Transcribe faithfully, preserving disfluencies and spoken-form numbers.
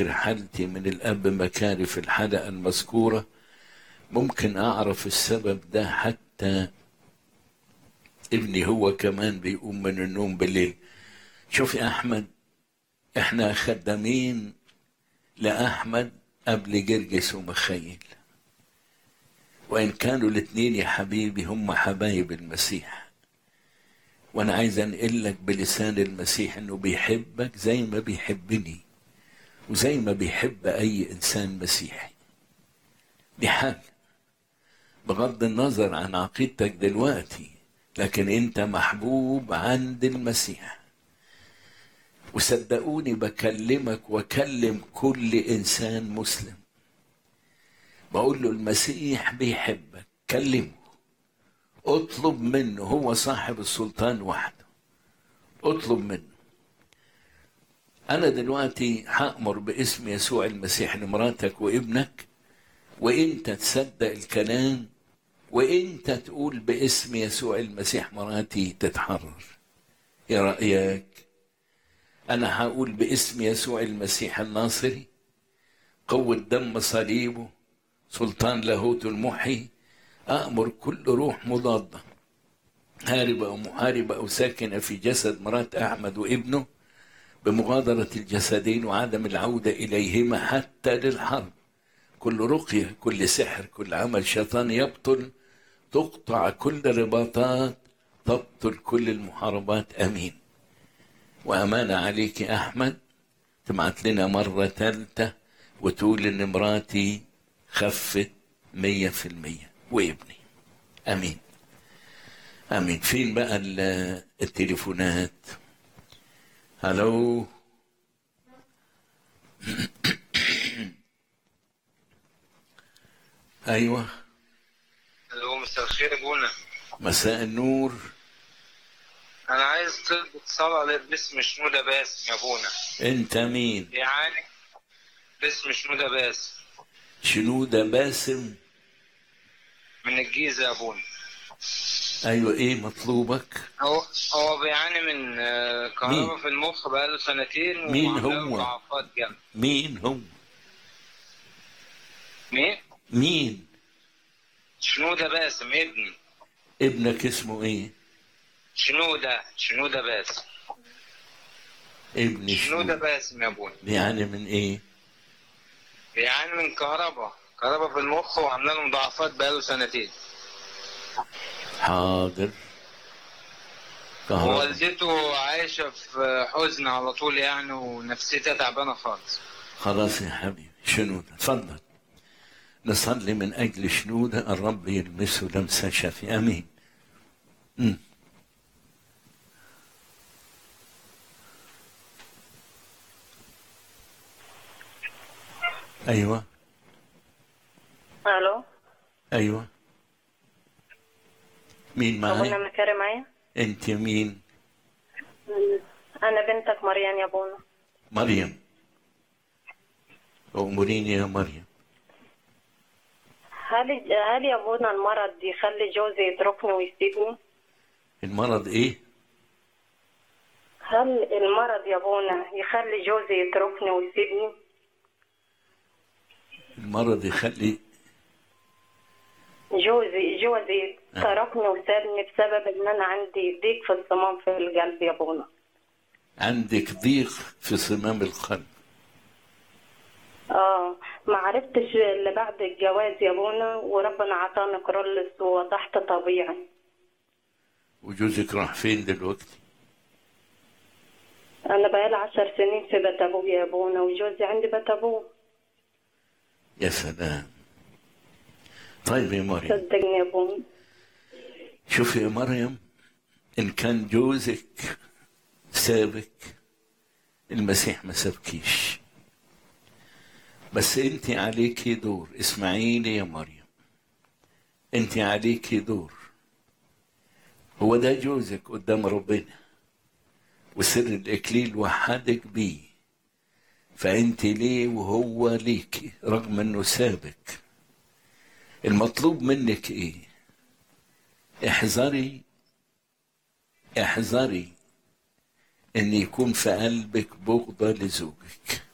أفتكر حالتي من الأب مكاري في الحلقة المذكورة، ممكن أعرف السبب ده حتى ابني هو كمان بيقوم من النوم بالليل. شوف يا أحمد، إحنا خدامين لأحمد قبل جرجس ومخيل، وإن كانوا الاثنين يا حبيبي هم حبايب المسيح، وأنا عايز أنقل لك بلسان المسيح إنه بيحبك زي ما بيحبني وزي ما بيحب أي إنسان مسيحي. دي حاجة بغض النظر عن عقيدتك دلوقتي، لكن أنت محبوب عند المسيح. وصدقوني بكلمك وكلم كل إنسان مسلم، بقول له المسيح بيحبك، كلمه، اطلب منه، هو صاحب السلطان وحده، اطلب منه. أنا دلوقتي هأمر باسم يسوع المسيح لمراتك وابنك، وإنت تصدق الكلام، وإنت تقول باسم يسوع المسيح مراتي تتحرر. إيه رأيك؟ أنا هقول باسم يسوع المسيح الناصري، قوة دم صليبه، سلطان لاهوت المحي، أأمر كل روح مضادة هاربة أو محاربة أو ساكنة في جسد مرات أحمد وابنه بمغادرة الجسدين وعدم العودة إليهما حتى للحرب. كل رقية، كل سحر، كل عمل شيطان يبطل، تقطع كل رباطات، تبطل كل المحاربات. أمين. وأمانة عليك يا أحمد تبعت لنا مرة ثالثة وتقول إن مراتي خفت مية في المية وابني. أمين أمين. فين بقى التليفونات؟ هلو. أيوة. الو، مساء الخير يا بونا. مساء النور. انا عايز تربط صلاة باسم شنودة باسم يا بونا. انت مين؟ يعني باسم شنودة باسم. شنودة باسم من الجيزة يا بونا. ايوه، ايه مطلوبك؟ هو هو بيعاني من آه، مين؟ كهرباء في المخ بقاله سنتين مين وعامله له هو؟ مضاعفات جامدة. مين هو؟ مين؟ مين؟ شنودة باسم ابني. ابنك اسمه ايه؟ شنودة شنودة باسم. ابن شنودة شنودة باسم يا بونا. بيعاني من ايه؟ بيعاني من كهرباء كهرباء في المخ وعامله له مضاعفات بقاله سنتين. حاضر. كهرباء. ووالدته عايشة في حزن على طول يعني، ونفسيتها تعبانة خالص. خلاص يا حبيبي، شنودة اتفضل نصلي من اجل شنودة، الرب يلمسه لمسة شافية. امين. م. ايوه. الو. ايوه. مين معاي؟ ابونا مكاري معايا. انت مين؟ انا بنتك مريم يا ابونا. مريم. أموريني يا مريم. هل هل يا ابونا المرض يخلي جوزي يتركني ويسيبني؟ المرض ايه؟ هل المرض يا ابونا يخلي جوزي يتركني ويسيبني؟ المرض يخلي جوزي جوزي تركني وسابني بسبب ان انا عندي ضيق في الصمام في القلب يا ابونا. عندك ضيق في صمام القلب؟ اه، ما عرفتش الا بعد الجواز يا ابونا، وربنا عطاني كرولس ووضحت طبيعي. وجوزك راح فين دلوقتي؟ انا بقالي عشر سنين في بيت ابويا يا ابونا، وجوزي عندي بيت ابوه. يا سلام. طيب يا مريم، صدقني يا ابونا. شوفي يا مريم، ان كان جوزك سابك، المسيح ما سابكيش، بس انت عليكي دور. اسمعيني يا مريم، انت عليكي دور. هو ده جوزك قدام ربنا، وسر الاكليل وحدك بيه، فانت ليه وهو ليكي رغم انه سابك. المطلوب منك ايه؟ احذري احذري ان يكون في قلبك بغضة لزوجك.